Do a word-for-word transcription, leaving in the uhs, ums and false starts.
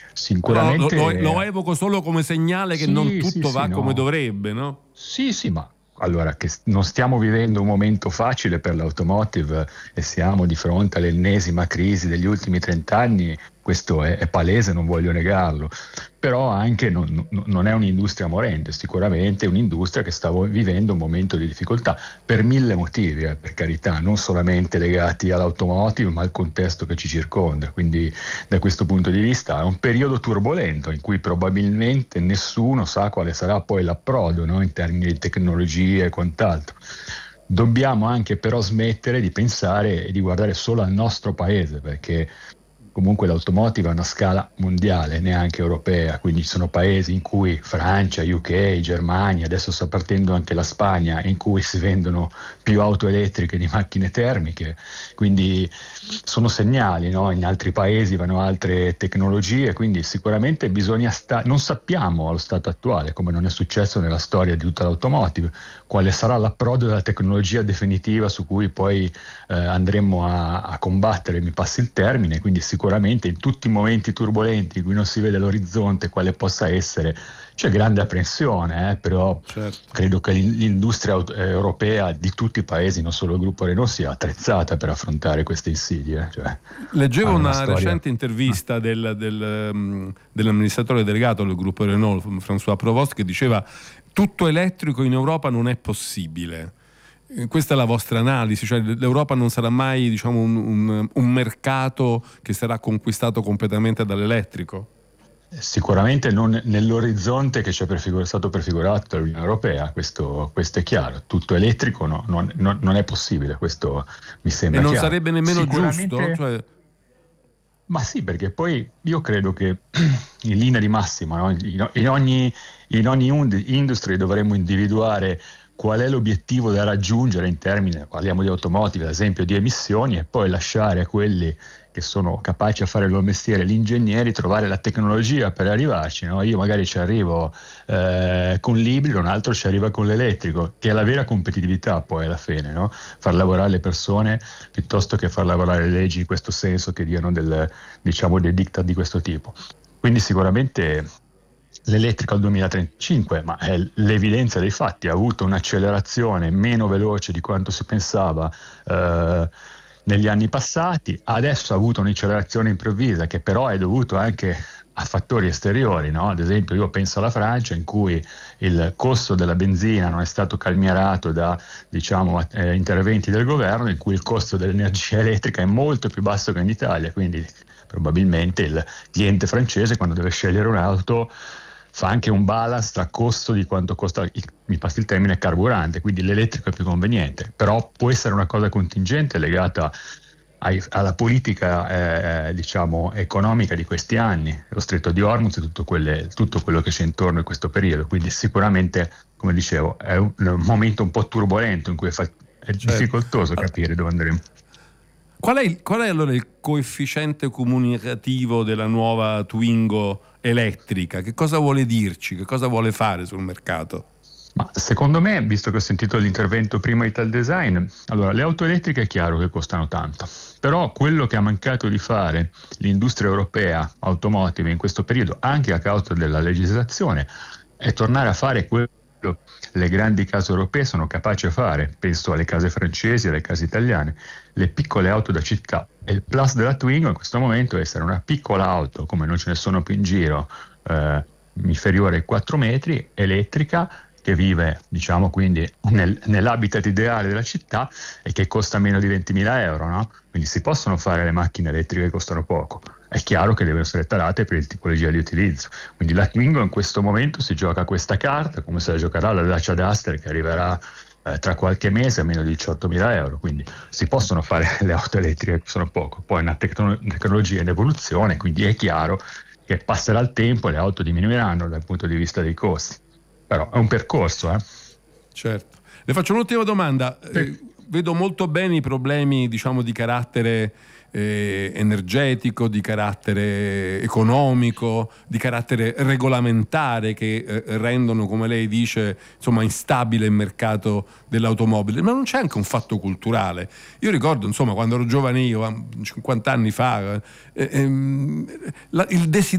Però lo, Sicuramente lo, lo evoco solo come segnale che non sì, sì, tutto sì, va come no. dovrebbe, no? Sì, sì, ma allora che s- non stiamo vivendo un momento facile per l'automotive e siamo di fronte all'ennesima crisi degli ultimi trent'anni, questo è, è palese, non voglio negarlo, però anche non, non- non è un'industria morente, sicuramente è un'industria che sta vo- vivendo un momento di difficoltà per mille motivi, eh, per carità, non solamente legati all'automotive, ma al contesto che ci circonda. Quindi da questo punto di vista è un periodo turbolento in cui probabilmente nessuno sa quale sarà poi l'approdo, no, in termini di tecnologie e quant'altro. Dobbiamo anche però smettere di pensare e di guardare solo al nostro paese, perché comunque l'automotive è una scala mondiale, neanche europea, quindi ci sono paesi in cui Francia, U K, Germania, adesso sta partendo anche la Spagna, in cui si vendono più auto elettriche di macchine termiche, quindi sono segnali, no? In altri paesi vanno altre tecnologie, quindi sicuramente bisogna stare, non sappiamo allo stato attuale, come non è successo nella storia di tutta l'automotive, quale sarà l'approdo della tecnologia definitiva su cui poi eh, andremo a, a combattere, mi passi il termine, quindi sicuramente in tutti i momenti turbolenti in cui non si vede l'orizzonte, quale possa essere, c'è grande apprensione, eh, però Certo. credo che l'in- l'industria aut- eh, europea di tutti i paesi, non solo il gruppo Renault, sia attrezzata per affrontare queste insidie, cioè Leggevo hanno una una storia. recente intervista del, del, um, dell'amministratore delegato del gruppo Renault, François Provost, che diceva: tutto elettrico in Europa non è possibile. Eh, Questa è la vostra analisi, cioè l'Europa non sarà mai, diciamo, un, un- un mercato che sarà conquistato completamente dall'elettrico? Sicuramente non nell'orizzonte che ci è prefigura- stato prefigurato dall'Unione Europea, questo, questo è chiaro. Tutto elettrico no, non, non- non è possibile, questo mi E sembra non chiaro. sarebbe nemmeno giusto? Sicuramente, Cioè, ma sì, perché poi io credo che in linea di massima, no, in, in ogni, in ogni und- industry dovremmo individuare qual è l'obiettivo da raggiungere in termini, parliamo di automotive, ad esempio, di emissioni, e poi lasciare a quelli che sono capaci a fare il loro mestiere, gli ingegneri, trovare la tecnologia per arrivarci, no? Io magari ci arrivo eh, con l'ibrido, un altro ci arriva con l'elettrico, che è la vera competitività poi alla fine, no? Far lavorare le persone piuttosto che far lavorare le leggi in questo senso che diano del, diciamo, dei diktat di questo tipo. Quindi sicuramente l'elettrico al duemilatrentacinque, ma è l'evidenza dei fatti, ha avuto un'accelerazione meno veloce di quanto si pensava eh, negli anni passati, adesso ha avuto un'accelerazione improvvisa che però è dovuto anche a fattori esteriori, no? Ad esempio io penso alla Francia in cui il costo della benzina non è stato calmierato da, diciamo, eh, interventi del governo, in cui il costo dell'energia elettrica è molto più basso che in Italia, quindi probabilmente il cliente francese quando deve scegliere un'auto fa anche un balance tra costo di quanto costa, il, mi passi il termine, carburante, quindi l'elettrico è più conveniente, però può essere una cosa contingente legata ai, alla politica eh, diciamo economica di questi anni, lo stretto di Hormuz e tutto, quelle, tutto quello che c'è intorno in questo periodo, quindi sicuramente, come dicevo, è un, un momento un po' turbolento in cui è, fa- è certo. difficoltoso Allora, capire dove andremo. Qual è, il- qual è allora il coefficiente comunicativo della nuova Twingo elettrica? Che cosa vuole dirci? Che cosa vuole fare sul mercato? Ma secondo me, visto che ho sentito l'intervento prima di Tal Design, allora le auto elettriche è chiaro che costano tanto, però quello che ha mancato di fare l'industria europea automotive in questo periodo, anche a causa della legislazione, è tornare a fare quello che le grandi case europee sono capaci a fare. Penso alle case francesi, alle case italiane, le piccole auto da città. E il plus della Twingo in questo momento è essere una piccola auto, come non ce ne sono più in giro, eh, inferiore ai quattro metri, elettrica, che vive, diciamo, quindi nel, nell'habitat ideale della città e che costa meno di ventimila euro, no? Quindi si possono fare le macchine elettriche che costano poco. È chiaro che devono essere tarate per il tipologia di utilizzo. Quindi la Twingo in questo momento si gioca questa carta, come se la giocherà la Dacia Duster che arriverà eh, tra qualche mese a meno di diciottomila euro. Quindi si possono fare le auto elettriche che costano poco. Poi è una tecno- tecnologia in evoluzione, quindi è chiaro che passerà il tempo e le auto diminuiranno dal punto di vista dei costi. Però è un percorso, eh. Certo. Le faccio un'ultima domanda. Eh, vedo molto bene i problemi, diciamo, di carattere eh, energetico, di carattere economico, di carattere regolamentare che eh, rendono, come lei dice, insomma, instabile il mercato dell'automobile. Ma non c'è anche un fatto culturale? Io ricordo, insomma, quando ero giovane io, cinquanta anni fa, eh, ehm, la, il desiderio